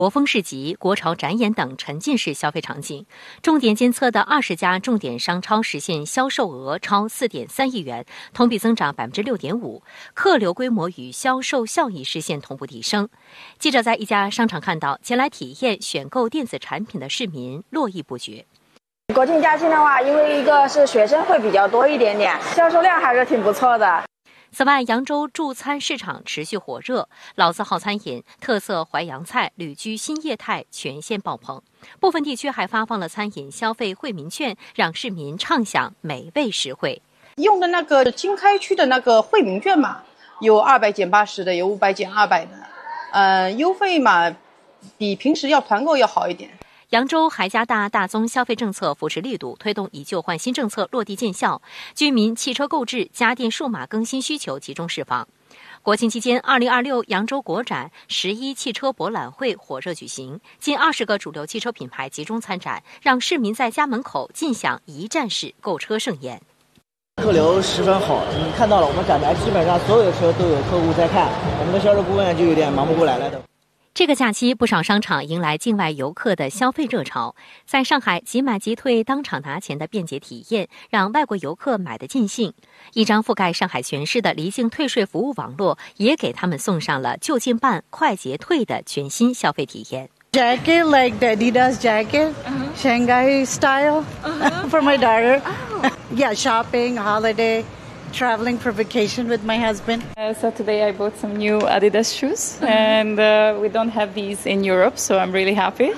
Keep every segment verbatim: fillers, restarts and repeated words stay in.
国风市集、国潮展演等沉浸式消费场景，重点监测的二十家重点商超实现销售额超四点三亿元，同比增长百分之六点五，客流规模与销售效益实现同步提升。记者在一家商场看到，前来体验选购电子产品的市民络绎不绝。 国庆假期的话，因为一个是学生会比较多一点点，销售量还是挺不错的。 此外，扬州助餐市场持续火热，老字号餐饮、特色淮扬菜、旅居新业态全线爆棚。部分地区还发放了餐饮消费惠民券，让市民畅享美味实惠。 用的那个经开区的那个惠民券嘛，有二百减八十的，有五百减二百的，呃，优惠嘛，比平时要团购要好一点。 扬州还加大大宗消费政策扶持力度，推动以旧换新政策落地见效，居民汽车购置、家电数码更新需求集中释放。国庆期间，二零二六扬州国展十一汽车博览会火热举行，近二十个主流汽车品牌集中参展，让市民在家门口尽享一站式购车盛宴。 客流十分好，你看到了，我们展台基本上所有的车都有客户在看，我们的销售顾问就有点忙不过来了的。 这个假期，不少商场迎来境外游客的消费热潮。在上海，即买即退、当场拿钱的便捷体验，让外国游客买得尽兴。一张覆盖上海全市的离境退税服务网络，也给他们送上了就近办、快捷退的全新消费体验。 Jacket like the Adidas jacket, uh-huh. Shanghai style uh-huh. for my daughter. Oh. Yeah, shopping, holiday.Traveling for vacation with my husband. Uh, so today I bought some new Adidas shoes, mm-hmm. and uh, we don't have these in Europe, so I'm really happy.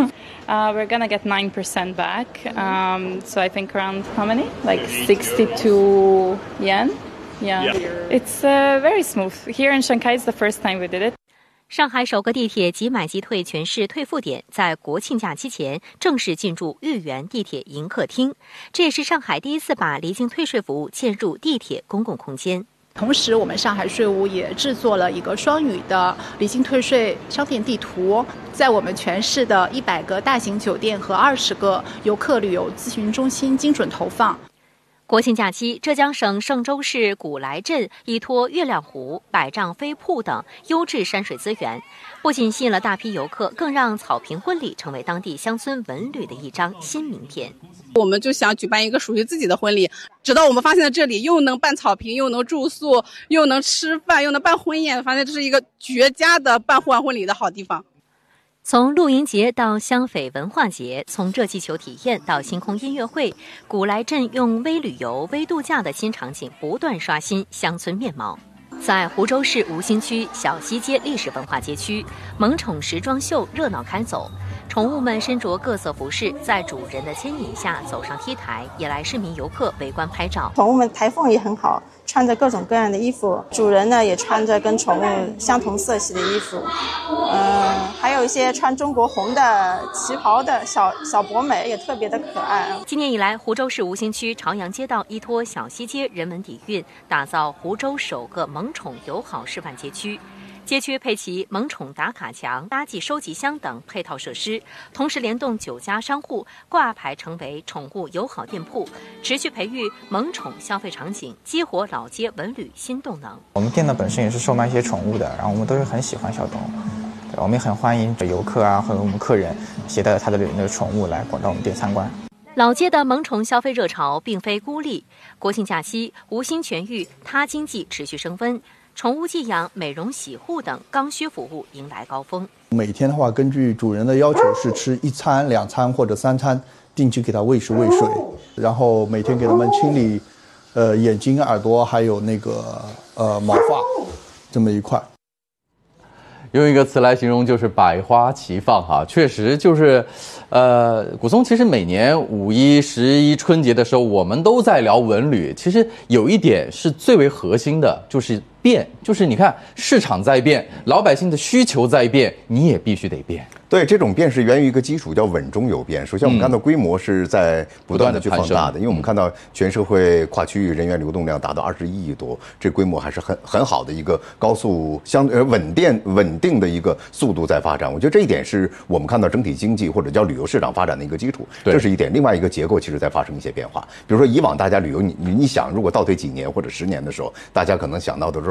uh, we're gonna get nine percent back, um, so I think around how many? Like sixty-two yen. Yeah, yeah. It's uh, very smooth. Here in Shanghai, it's the first time we did it. 上海首个地铁即买即退全市退付点在国庆假期前正式进驻豫园地铁迎客厅，这也是上海第一次把离境退税服务嵌入地铁公共空间。 同时，我们上海税务也制作了一个双语的离境退税商店地图，在我们全市的一百个大型酒店和二十个游客旅游咨询中心精准投放。 国庆假期，浙江省嵊州市古来镇依托月亮湖、百丈飞瀑等优质山水资源，不仅吸引了大批游客，更让草坪婚礼成为当地乡村文旅的一张新名片。 我们就想举办一个属于自己的婚礼，直到我们发现了这里又能办草坪，又能住宿，又能吃饭，又能办婚宴，发现这是一个绝佳的办户外婚礼的好地方。 从露营节到湘匪文化节，从热气球体验到星空音乐会，古来镇用微旅游、微度假的新场景不断刷新乡村面貌。在湖州市吴兴区小西街历史文化街区，萌宠时装秀热闹开走，宠物们身着各色服饰，在主人的牵引下走上 T 台，引来市民游客围观拍照。 宠物们台风也很好，穿着各种各样的衣服，主人呢也穿着跟宠物相同色系的衣服，呃，还有一些穿中国红的旗袍的小小博美也特别的可爱。 今年以来，湖州市吴兴区朝阳街道依托小西街人文底蕴，打造湖州首个萌宠友好示范街区。街区配齐萌宠打卡墙、垃圾收集箱等配套设施，同时联动九家商户挂牌成为宠物友好店铺，持续培育萌宠消费场景，激活老街文旅新动能。 我们店呢本身也是售卖一些宠物的，然后我们都是很喜欢小动物，对，我们也很欢迎游客啊和我们客人携带他的那个宠物来广到我们店参观。 老街的萌宠消费热潮并非孤立，国庆假期，吴兴全域他经济持续升温。宠物寄养、美容洗护等刚需服务迎来高峰。 每天的话，根据主人的要求是吃一餐、两餐或者三餐，定期给它喂食喂水，然后每天给它们清理，呃，眼睛、耳朵还有那个呃毛发，这么一块。 用一个词来形容就是百花齐放哈，确实就是，呃，古松其实每年五一、十一、春节的时候，我们都在聊文旅。其实有一点是最为核心的，就是变，就是你看市场在变，老百姓的需求在变，你也必须得变。 对，这种变是源于一个基础，叫稳中有变。首先，我们看到规模是在不断的去放大的，因为我们看到全社会跨区域人员流动量达到二十一亿多，这规模还是很很好的一个高速相呃稳定稳定的一个速度在发展。我觉得这一点是我们看到整体经济或者叫旅游市场发展的一个基础，这是一点。另外一个结构其实在发生一些变化，比如说以往大家旅游，你你想，如果倒退几年或者十年的时候，大家可能想到的都是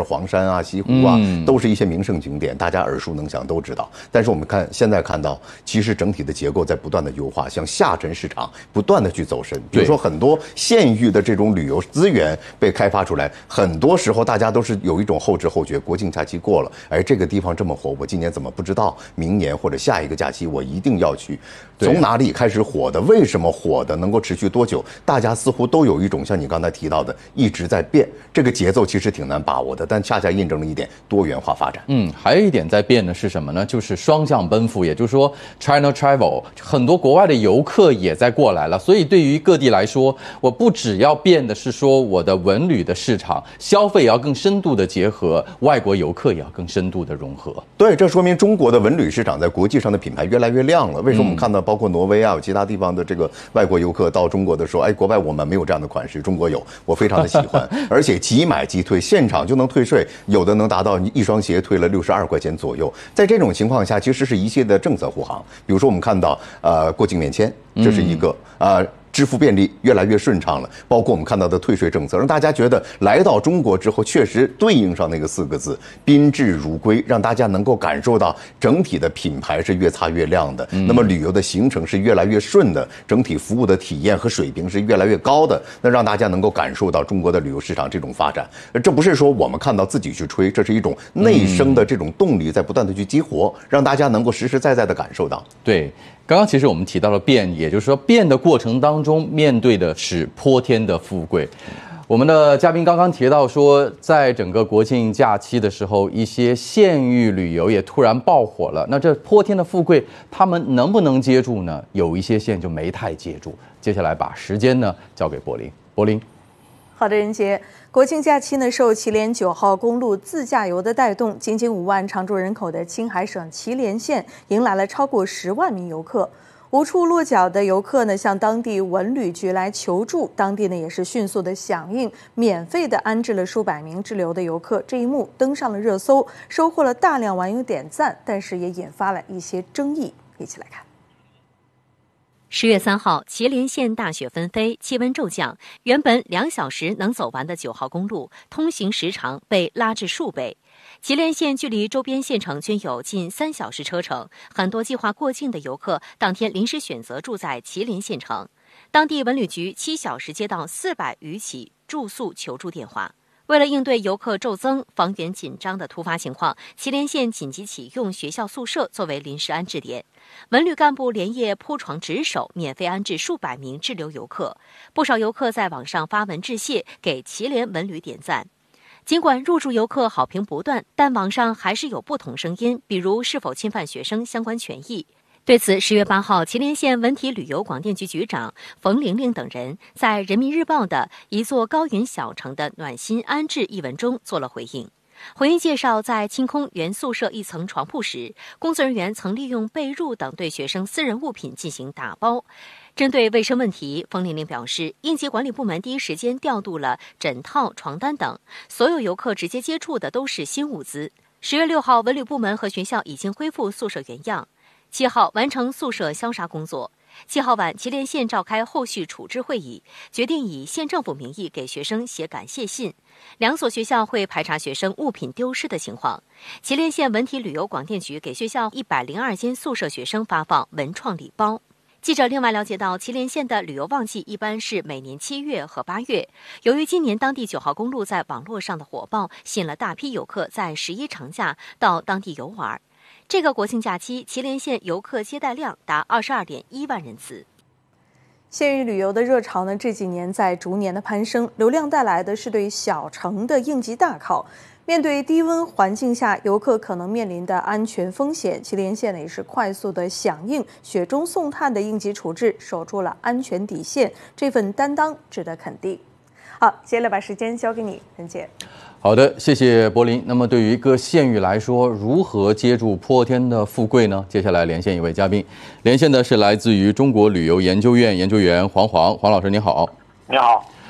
是黄山啊、西湖啊，嗯、都是一些名胜景点，大家耳熟能详，都知道。但是我们看现在看到，其实整体的结构在不断的优化，向下沉市场不断的去走深。比如说很多县域的这种旅游资源被开发出来，很多时候大家都是有一种后知后觉，国庆假期过了，哎，这个地方这么火，我今年怎么不知道？明年或者下一个假期我一定要去。从哪里开始火的？为什么火的？能够持续多久？大家似乎都有一种像你刚才提到的，一直在变，这个节奏其实挺难把握的，但恰恰印证了一点多元化发展。 嗯，还有一点在变的是什么呢？就是双向奔赴，也就是说 China Travel， 很多国外的游客也在过来了，所以对于各地来说，我不只要变的是说我的文旅的市场消费也要更深度的结合，外国游客也要更深度的融合。 对，这说明中国的文旅市场在国际上的品牌越来越亮了。为什么我们看到包括挪威啊，有其他地方的这个外国游客到中国的时候，哎，国外我们没有这样的款式，中国有，我非常的喜欢，而且即买即退，现场就能退税，有的能达到一双鞋退了六十二块钱左右。在这种情况下，其实是一系列的政策护航。比如说我们看到，呃，过境免签，这是一个啊。呃支付便利越来越顺畅了，包括我们看到的退税政策，让大家觉得来到中国之后，确实对应上那个四个字“宾至如归”，让大家能够感受到整体的品牌是越擦越亮的，嗯、那么旅游的行程是越来越顺的，整体服务的体验和水平是越来越高的，那让大家能够感受到中国的旅游市场这种发展。这不是说我们看到自己去吹，这是一种内生的这种动力在不断的去激活，让大家能够实实在在的感受到。 对。刚刚其实我们提到了变，也就是说变的过程当中面对的是泼天的富贵。我们的嘉宾刚刚提到说，在整个国庆假期的时候，一些县域旅游也突然爆火了。那这泼天的富贵，他们能不能接住呢？有一些县就没太接住。接下来把时间呢交给柏林，柏林。 好的，任杰。国庆假期呢，受祁连九号公路自驾游的带动，仅仅五万常住人口的青海省祁连县迎来了超过十万名游客。无处落脚的游客呢，向当地文旅局来求助，当地呢也是迅速的响应，免费的安置了数百名滞留的游客。这一幕登上了热搜，收获了大量网友点赞，但是也引发了一些争议。一起来看。 十月三号，祁连县大雪纷飞，气温骤降，原本两小时能走完的九号公路，通行时长被拉至数倍。祁连县距离周边县城均有近三小时车程，很多计划过境的游客当天临时选择住在祁连县城。当地文旅局七小时接到四百余起住宿求助电话。为了应对游客骤增、防远紧张的突发情况，祁连县紧急启用学校宿舍作为临时安置点。文旅干部连夜铺床值守，免费安置数百名滞留游客。不少游客在网上发文致谢，给祁连文旅点赞。尽管入住游客好评不断，但网上还是有不同声音，比如是否侵犯学生相关权益。对此，十月八号，祁连县文体旅游广电局局长冯玲玲等人在《人民日报》的一座高原小城的暖心安置一文中做了回应。回应介绍，在清空原宿舍一层床铺时，工作人员曾利用被褥等对学生私人物品进行打包。针对卫生问题，冯玲玲表示，应急管理部门第一时间调度了枕套、床单等，所有游客直接接触的都是新物资。十月六号，文旅部门和学校已经恢复宿舍原样。七号完成宿舍消杀工作。七号晚，祁连县召开后续处置会议，决定以县政府名义给学生写感谢信。两所学校会排查学生物品丢失的情况。祁连县文体旅游广电局给学校一百零二间宿舍学生发放文创礼包。记者另外了解到，祁连县的旅游旺季一般是每年七月和八月。由于今年当地九号公路在网络上的火爆，吸引了大批游客在十一长假到当地游玩。这个国庆假期，祁连县游客接待量达二十二点一万人次。 县域旅游的热潮呢，这几年在逐年的攀升，流量带来的是对小城的应急大考。面对低温环境下游客可能面临的安全风险，祁连县呢也是快速的响应，雪中送炭的应急处置，守住了安全底线，这份担当值得肯定。好，接下来把时间交给你，任姐。 好的，谢谢柏林。那么对于各县域来说，如何接住泼天的富贵呢？接下来连线一位嘉宾，连线的是来自于中国旅游研究院研究员黄黄黄老师，您好。 你好。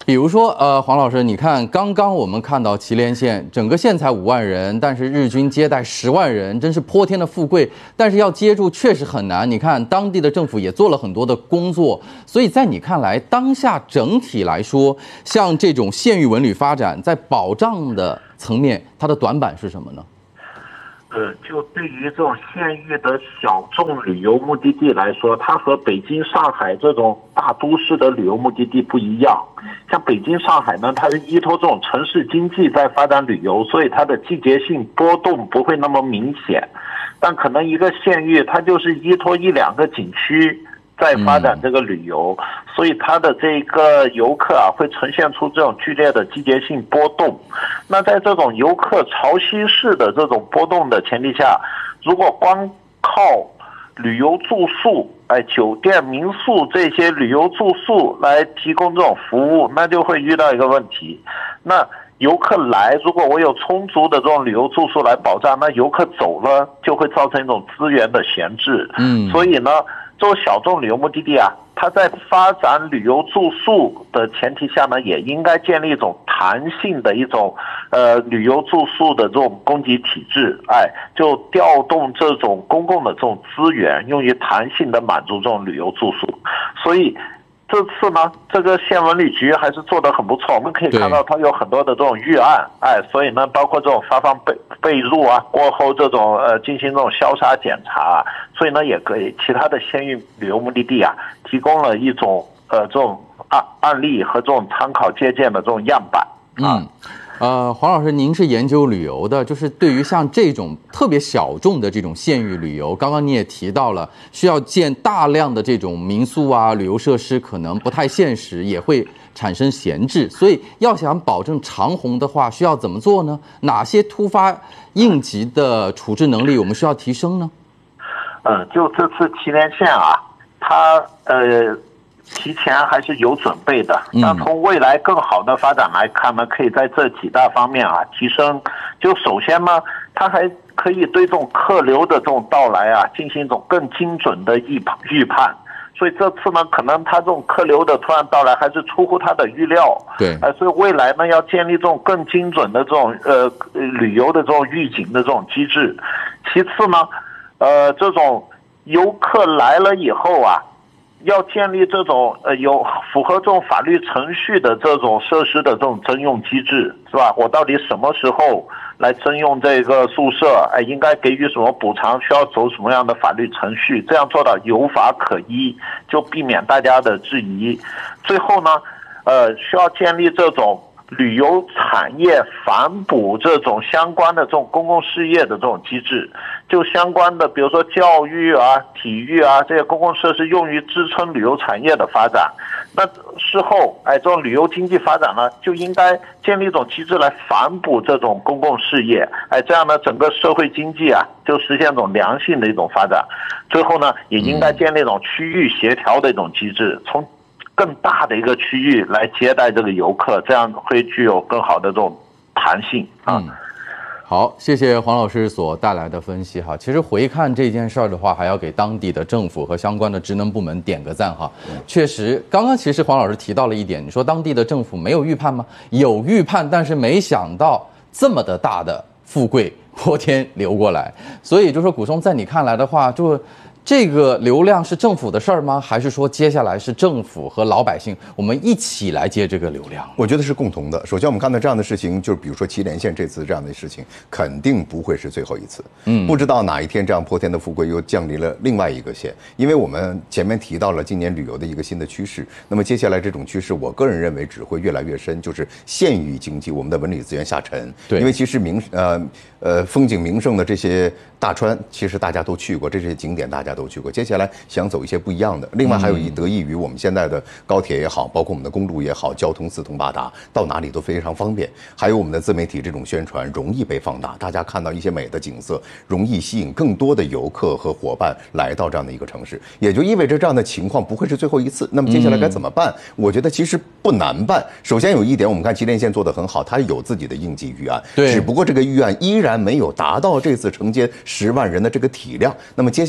比如说，呃，黄老师，你看刚刚我们看到祁连县整个县才五万人，但是日均接待十万人，真是泼天的富贵。但是要接住确实很难。你看当地的政府也做了很多的工作，所以在你看来，当下整体来说，像这种县域文旅发展在保障的层面，它的短板是什么呢？ 呃，就对于这种县域的小众旅游目的地来说，它和北京、上海这种大都市的旅游目的地不一样。像北京、上海呢，它是依托这种城市经济在发展旅游，所以它的季节性波动不会那么明显。但可能一个县域，它就是依托一两个景区在发展这个旅游，嗯、所以它的这个游客啊会呈现出这种剧烈的季节性波动。那在这种游客潮汐式的这种波动的前提下，如果光靠旅游住宿，哎，酒店、民宿这些旅游住宿来提供这种服务，那就会遇到一个问题。那游客来，如果我有充足的这种旅游住宿来保障，那游客走了就会造成一种资源的闲置。嗯，所以呢，这种小众旅游目的地啊，它在发展旅游住宿的前提下呢，也应该建立一种弹性的一种呃旅游住宿的这种供给体制，哎，就调动这种公共的这种资源，用于弹性的满足这种旅游住宿。所以这次呢，这个县文旅局还是做得很不错。我们可以看到它有很多的这种预案，哎，所以呢，包括这种发放被被褥啊，过后这种呃进行这种消杀检查啊，所以呢，也给其他的县域旅游目的地啊提供了一种呃这种案案例和这种参考借鉴的这种样板啊。 嗯呃，黄老师，您是研究旅游的，就是对于像这种特别小众的这种县域旅游，刚刚你也提到了，需要建大量的这种民宿啊、旅游设施，可能不太现实，也会产生闲置。所以要想保证长红的话，需要怎么做呢？哪些突发应急的处置能力我们需要提升呢？ 呃，就这次祁连县啊，它呃。提前还是有准备的，那从未来更好的发展来看呢，可以在这几大方面啊提升。就首先呢，它还可以对这种客流的这种到来啊进行一种更精准的预预判。所以这次呢，可能它这种客流的突然到来还是出乎它的预料。对，呃，所以未来呢要建立这种更精准的这种呃旅游的这种预警的这种机制。其次呢，呃，这种游客来了以后啊。要建立这种呃有符合这种法律程序的这种设施的这种征用机制，是吧？我到底什么时候来征用这个宿舍？哎，应该给予什么补偿？需要走什么样的法律程序？这样做到有法可依，就避免大家的质疑。最后呢，呃，需要建立这种旅游产业反哺这种相关的这种公共事业的这种机制。就相关的，比如说教育啊、体育啊这些公共设施，用于支撑旅游产业的发展。那事后，哎，这种旅游经济发展呢，就应该建立一种机制来反哺这种公共事业，哎，这样呢，整个社会经济啊，就实现一种良性的一种发展。最后呢，也应该建立一种区域协调的一种机制，从更大的一个区域来接待这个游客，这样会具有更好的这种弹性啊。嗯， 好，谢谢黄老师所带来的分析哈。其实回看这件事儿的话，还要给当地的政府和相关的职能部门点个赞哈。确实，刚刚其实黄老师提到了一点，你说当地的政府没有预判吗？有预判，但是没想到这么的大的富贵泼天流过来。所以就说古松，在你看来的话，就这个流量是政府的事儿吗？还是说接下来是政府和老百姓我们一起来接这个流量？ 我觉得是共同的。首先，我们看到这样的事情，就是比如说祁连县这次这样的事情，肯定不会是最后一次。嗯，不知道哪一天这样泼天的富贵又降临了另外一个县。因为我们前面提到了今年旅游的一个新的趋势，那么接下来这种趋势，我个人认为只会越来越深，就是县域经济，我们的文旅资源下沉。对，因为其实名呃呃风景名胜的这些大川，其实大家都去过，这些景点大家都去过，接下来想走一些不一样的。另外还有一得益于我们现在的高铁也好，包括我们的公路也好，交通四通八达，到哪里都非常方便。还有我们的自媒体这种宣传容易被放大，大家看到一些美的景色，容易吸引更多的游客和伙伴来到这样的一个城市，也就意味着这样的情况不会是最后一次。那么接下来该怎么办？嗯、我觉得其实不难办。首先有一点，我们看祁连县做得很好，它有自己的应急预案，对，只不过这个预案依然没有达到这次承接十万人的这个体量。那么接下来该怎么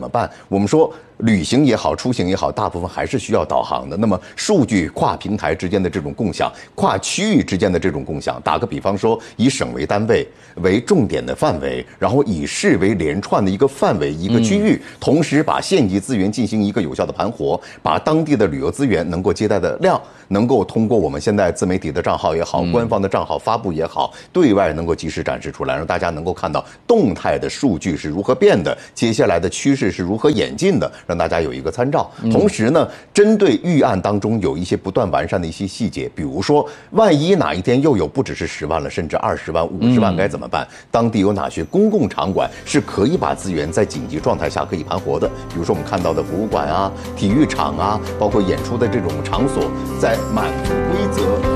么办？我们说旅行也好，出行也好，大部分还是需要导航的。那么数据跨平台之间的这种共享，跨区域之间的这种共享，打个比方说，以省为单位为重点的范围，然后以市为连串的一个范围、一个区域，嗯、同时把县级资源进行一个有效的盘活，把当地的旅游资源能够接待的量，能够通过我们现在自媒体的账号也好，嗯、官方的账号发布也好，对外能够及时展示出来，让大家能够看到动态的数据是如何变的，接下来的趋势是如何演进的，让大家有一个参照。嗯、同时呢，针对预案当中有一些不断完善的一些细节，比如说，万一哪一天又有不只是十万了，甚至二十万、五十万该怎么办？嗯、当地有哪些公共场馆是可以把资源在紧急状态下可以盘活的？比如说我们看到的博物馆啊、体育场啊，包括演出的这种场所，在满足规则。